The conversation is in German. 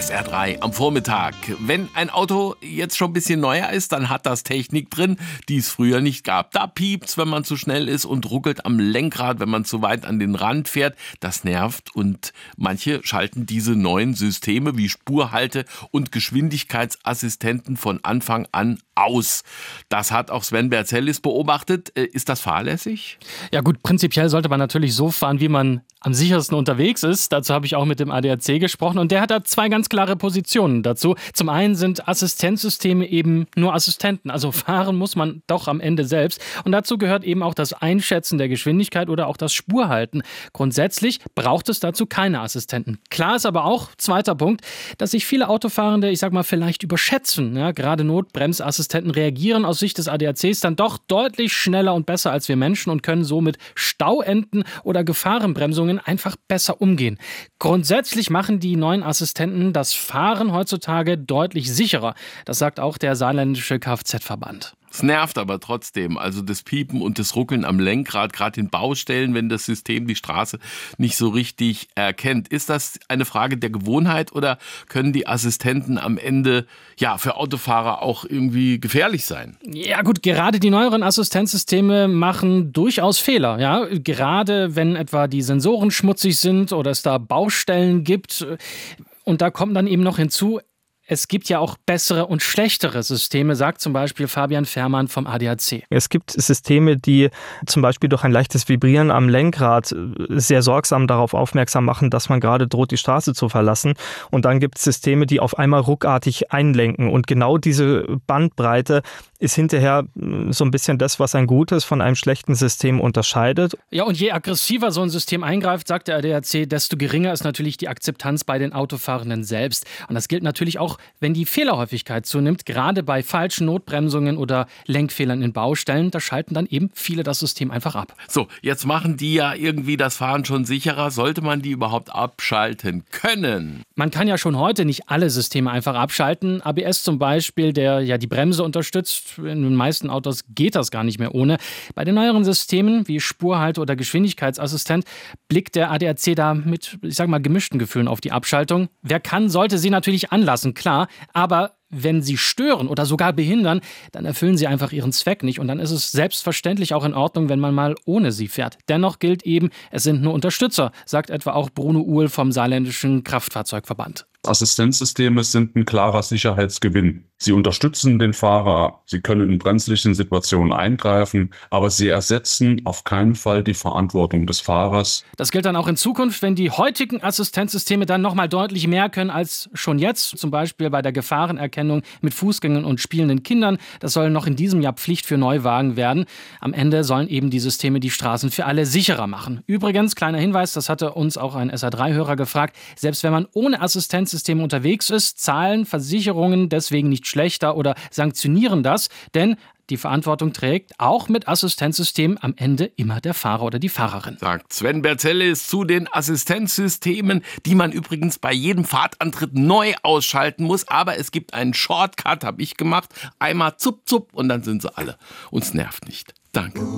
SR3 am Vormittag. Wenn ein Auto jetzt schon ein bisschen neuer ist, dann hat das Technik drin, die es früher nicht gab. Da piept's, wenn man zu schnell ist und ruckelt am Lenkrad, wenn man zu weit an den Rand fährt. Das nervt und manche schalten diese neuen Systeme wie Spurhalte und Geschwindigkeitsassistenten von Anfang an aus. Das hat auch Sven Berzellis beobachtet. Ist das fahrlässig? Ja gut, prinzipiell sollte man natürlich so fahren, wie man am sichersten unterwegs ist. Dazu habe ich auch mit dem ADAC gesprochen und der hat da zwei ganz klare Positionen dazu. Zum einen sind Assistenzsysteme eben nur Assistenten, also fahren muss man doch am Ende selbst. Und dazu gehört eben auch das Einschätzen der Geschwindigkeit oder auch das Spurhalten. Grundsätzlich braucht es dazu keine Assistenten. Klar ist aber auch, zweiter Punkt, dass sich viele Autofahrende, ich sag mal, vielleicht überschätzen. Ja, gerade Notbremsassistenten reagieren aus Sicht des ADACs dann doch deutlich schneller und besser als wir Menschen und können so mit Stauenden oder Gefahrenbremsungen einfach besser umgehen. Grundsätzlich machen die neuen Assistenten das Fahren heutzutage deutlich sicherer. Das sagt auch der saarländische Kfz-Verband. Es nervt aber trotzdem, also das Piepen und das Ruckeln am Lenkrad, gerade in Baustellen, wenn das System die Straße nicht so richtig erkennt. Ist das eine Frage der Gewohnheit oder können die Assistenten am Ende für Autofahrer auch irgendwie gefährlich sein? Ja gut, gerade die neueren Assistenzsysteme machen durchaus Fehler. Ja? Gerade wenn etwa die Sensoren schmutzig sind oder es da Baustellen gibt. Und da kommt dann eben noch hinzu, es gibt ja auch bessere und schlechtere Systeme, sagt zum Beispiel Fabian Fährmann vom ADAC. Es gibt Systeme, die zum Beispiel durch ein leichtes Vibrieren am Lenkrad sehr sorgsam darauf aufmerksam machen, dass man gerade droht, die Straße zu verlassen. Und dann gibt es Systeme, die auf einmal ruckartig einlenken. Und genau diese Bandbreite ist hinterher so ein bisschen das, was ein gutes von einem schlechten System unterscheidet. Ja, und je aggressiver so ein System eingreift, sagt der ADAC, desto geringer ist natürlich die Akzeptanz bei den Autofahrenden selbst. Und das gilt natürlich auch, wenn die Fehlerhäufigkeit zunimmt, gerade bei falschen Notbremsungen oder Lenkfehlern in Baustellen, da schalten dann eben viele das System einfach ab. So, jetzt machen die ja irgendwie das Fahren schon sicherer. Sollte man die überhaupt abschalten können? Man kann ja schon heute nicht alle Systeme einfach abschalten. ABS zum Beispiel, der ja die Bremse unterstützt, in den meisten Autos geht das gar nicht mehr ohne. Bei den neueren Systemen wie Spurhalte oder Geschwindigkeitsassistent blickt der ADAC da mit, ich sag mal, gemischten Gefühlen auf die Abschaltung. Wer kann, sollte sie natürlich anlassen, klar, aber wenn sie stören oder sogar behindern, dann erfüllen sie einfach ihren Zweck nicht. Und dann ist es selbstverständlich auch in Ordnung, wenn man mal ohne sie fährt. Dennoch gilt eben, es sind nur Unterstützer, sagt etwa auch Bruno Uhl vom saarländischen Kraftfahrzeugverband. Assistenzsysteme sind ein klarer Sicherheitsgewinn. Sie unterstützen den Fahrer, sie können in brenzlichen Situationen eingreifen, aber sie ersetzen auf keinen Fall die Verantwortung des Fahrers. Das gilt dann auch in Zukunft, wenn die heutigen Assistenzsysteme dann nochmal deutlich mehr können als schon jetzt, zum Beispiel bei der Gefahrenerkennung mit Fußgängern und spielenden Kindern. Das soll noch in diesem Jahr Pflicht für Neuwagen werden. Am Ende sollen eben die Systeme die Straßen für alle sicherer machen. Übrigens, kleiner Hinweis, das hatte uns auch ein SR3-Hörer gefragt, selbst wenn man ohne Assistenzsysteme unterwegs ist, zahlen Versicherungen deswegen nicht schlechter oder sanktionieren das, denn die Verantwortung trägt auch mit Assistenzsystemen am Ende immer der Fahrer oder die Fahrerin. Sagt Sven Berzellis zu den Assistenzsystemen, die man übrigens bei jedem Fahrtantritt neu ausschalten muss. Aber es gibt einen Shortcut, habe ich gemacht. Einmal zup, zup und dann sind sie alle. Uns nervt nicht. Danke.